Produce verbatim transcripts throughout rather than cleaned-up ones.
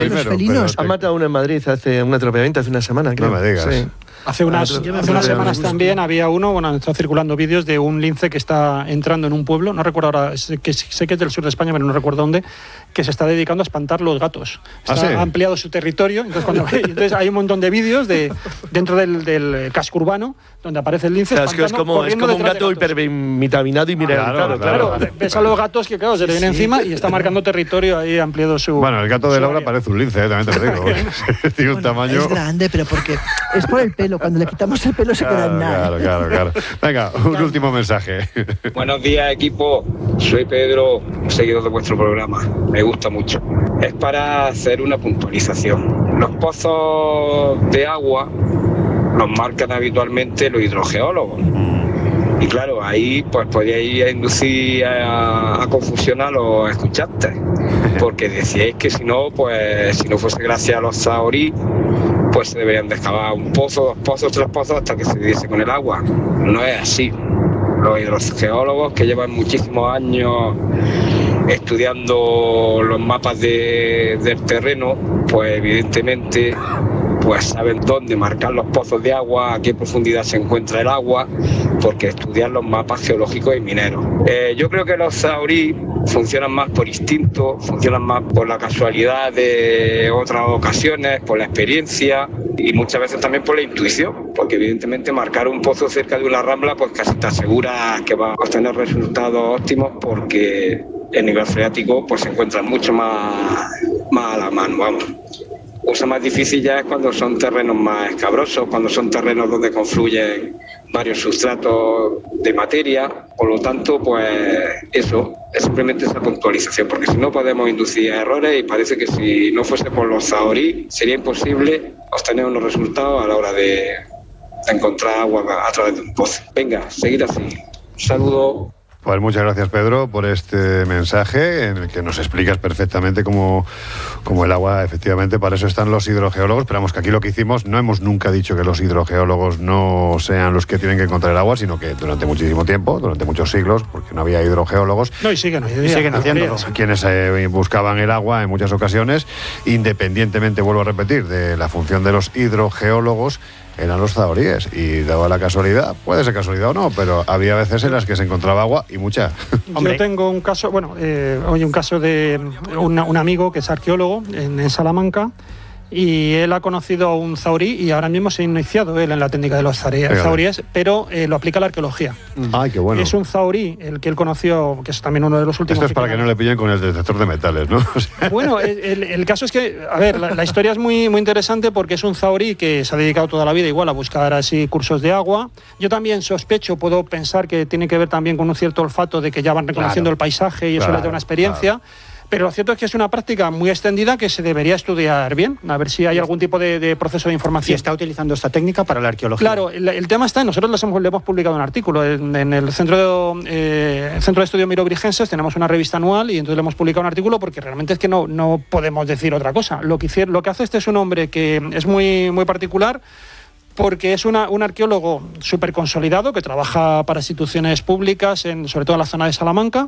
Los felinos. Han matado uno en Madrid hace un atropellamiento hace una semana, creo. No me digas. Sí. Hace unas, hace unas semanas también había uno, bueno, han estado circulando vídeos de un lince que está entrando en un pueblo, no recuerdo ahora, sé que, sé que es del sur de España, pero no recuerdo dónde, que se está dedicando a espantar los gatos. Está, ¿Ah, sí? Ha ampliado su territorio, entonces, cuando, entonces hay un montón de vídeos de, dentro del, del casco urbano donde aparece el lince. Claro, es que es como, es como un gato hipervitaminado y mineralizado. Claro, claro. Claro, ves a los gatos que, claro, se le viene sí. encima y está marcando territorio ahí, ha ampliado su... Bueno, el gato de Laura parece un lince, ¿eh? También te lo digo. Tiene un bueno, tamaño... Es grande, pero porque es por el pelo. Cuando le quitamos el pelo se claro, queda en nada. Claro, claro, claro. Venga, un claro. último mensaje. Buenos días, equipo. Soy Pedro, un seguidor de vuestro programa. Me gusta mucho. Es para hacer una puntualización. Los pozos de agua los marcan habitualmente los hidrogeólogos. Y claro, ahí pues podíais inducir a, a confusión a los escuchantes, porque decíais que si no, pues si no fuese gracias a los zahorí, pues se deberían de excavar un pozo, dos pozos, tres pozos hasta que se diese con el agua. No es así. Los hidrogeólogos que llevan muchísimos años estudiando los mapas de, del terreno, pues evidentemente pues saben dónde marcar los pozos de agua, a qué profundidad se encuentra el agua, porque estudian los mapas geológicos y mineros. Eh, yo creo que los zahorí funcionan más por instinto, funcionan más por la casualidad de otras ocasiones, por la experiencia y muchas veces también por la intuición, porque evidentemente marcar un pozo cerca de una rambla pues casi te asegura que va a obtener resultados óptimos, porque el nivel freático pues se encuentra mucho más, más a la mano, vamos. Cosa más difícil ya es cuando son terrenos más escabrosos, cuando son terrenos donde confluyen varios sustratos de materia. Por lo tanto, pues eso, es simplemente esa puntualización, porque si no podemos inducir a errores y parece que si no fuese por los zahorí sería imposible obtener unos resultados a la hora de, de encontrar agua a través de un pozo. Venga, seguid así. Un saludo. Pues muchas gracias, Pedro, por este mensaje en el que nos explicas perfectamente cómo, cómo el agua, efectivamente, para eso están los hidrogeólogos. Pero vamos, que aquí lo que hicimos, no hemos nunca dicho que los hidrogeólogos no sean los que tienen que encontrar el agua, sino que durante muchísimo tiempo, durante muchos siglos, porque no había hidrogeólogos, no, y siguen, y siguen haciéndolo, quienes eh, buscaban el agua en muchas ocasiones, independientemente, vuelvo a repetir, de la función de los hidrogeólogos, eran los zahoríes, y daba la casualidad, puede ser casualidad o no, pero había veces en las que se encontraba agua y mucha. Yo tengo un caso, bueno, eh, hoy un caso de una, un amigo que es arqueólogo en, en Salamanca, y él ha conocido a un zahorí y ahora mismo se ha iniciado él en la técnica de los zahoríes, pero eh, lo aplica a la arqueología. Ay, qué bueno. Es un zahorí el que él conoció, que es también uno de los últimos. Esto es para que no le pillen con el detector de metales, ¿no? Bueno, el, el caso es que, a ver, la, la historia es muy, muy interesante porque es un zahorí que se ha dedicado toda la vida igual a buscar así cursos de agua. Yo también sospecho, puedo pensar que tiene que ver también con un cierto olfato de que ya van reconociendo claro, el paisaje y eso claro, le da una experiencia. Claro. Pero lo cierto es que es una práctica muy extendida que se debería estudiar bien, a ver si hay algún tipo de, de proceso de información. Y está utilizando esta técnica para la arqueología. Claro, el, el tema está, nosotros les hemos, le hemos publicado un artículo en, en el Centro de, eh, Centro de Estudios Mirobrigenses, tenemos una revista anual y entonces le hemos publicado un artículo porque realmente es que no, no podemos decir otra cosa. Lo que, hicieron, lo que hace este es un hombre que es muy, muy particular, porque es una, un arqueólogo súper consolidado que trabaja para instituciones públicas, en, sobre todo en la zona de Salamanca,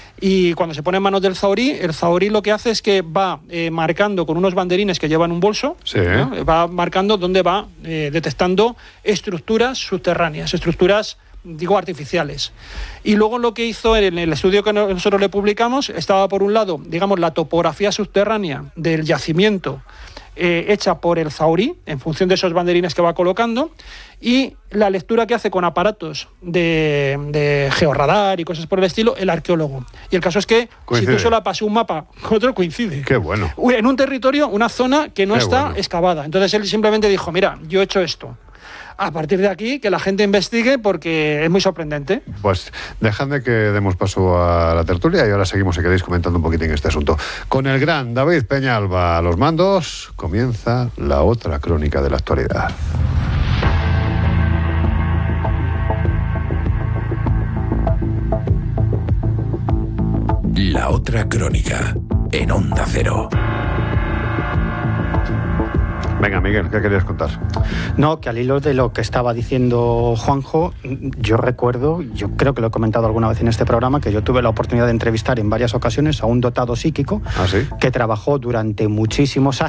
y cuando se pone en manos del zahorí, el zahorí lo que hace es que va eh, marcando con unos banderines que llevan un bolso, sí. ¿no? Va marcando dónde va eh, detectando estructuras subterráneas, estructuras, digo, artificiales. Y luego lo que hizo en el estudio que nosotros le publicamos, estaba por un lado, digamos, la topografía subterránea del yacimiento, Eh, hecha por el zahorí en función de esos banderines que va colocando, y la lectura que hace con aparatos de, de georradar y cosas por el estilo el arqueólogo. Y el caso es que coincide. Si tú solo pasas un mapa con otro, coincide. Qué bueno. En un territorio, una zona que no Qué está bueno. excavada. Entonces él simplemente dijo, mira, yo he hecho esto. A partir de aquí, que la gente investigue porque es muy sorprendente. Pues dejadme que demos paso a la tertulia y ahora seguimos, si queréis, comentando un poquitín este asunto. Con el gran David Peñalba a los mandos, comienza la otra crónica de la actualidad. La otra crónica, en Onda Cero. Venga, Miguel, ¿qué querías contar? No, que al hilo de lo que estaba diciendo Juanjo, yo recuerdo, yo creo que lo he comentado alguna vez en este programa, que yo tuve la oportunidad de entrevistar en varias ocasiones a un dotado psíquico ¿Ah, sí? que trabajó durante muchísimos